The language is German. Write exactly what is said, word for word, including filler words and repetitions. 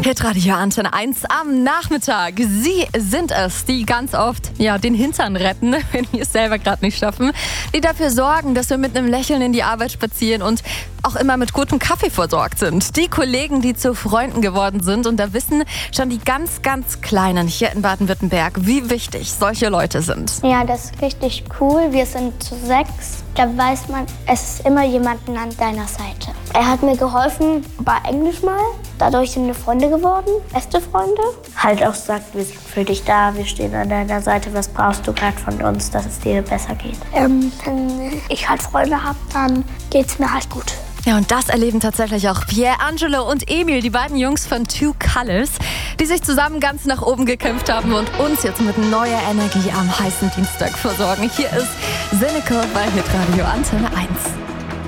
Hitradio Antenne eins am Nachmittag. Sie sind es, die ganz oft ja, den Hintern retten, wenn wir es selber gerade nicht schaffen. Die dafür sorgen, dass wir mit einem Lächeln in die Arbeit spazieren und auch immer mit gutem Kaffee versorgt sind. Die Kollegen, die zu Freunden geworden sind. Und da wissen schon die ganz, ganz Kleinen hier in Baden-Württemberg, wie wichtig solche Leute sind. Ja, das ist richtig cool. Wir sind zu sechs. Da weiß man, es ist immer jemanden an deiner Seite. Er hat mir geholfen bei Englisch mal. Dadurch sind wir Freunde geworden, beste Freunde. Halt auch sagt, wir sind für dich da, wir stehen an deiner Seite. Was brauchst du gerade von uns, dass es dir besser geht? Ähm, wenn ich halt Freunde habe, dann geht's mir halt gut. Ja, und das erleben tatsächlich auch Pierre, Angelo und Emil, die beiden Jungs von Two Colors, die sich zusammen ganz nach oben gekämpft haben und uns jetzt mit neuer Energie am heißen Dienstag versorgen. Hier ist Seneca bei Hitradio Antenne eins.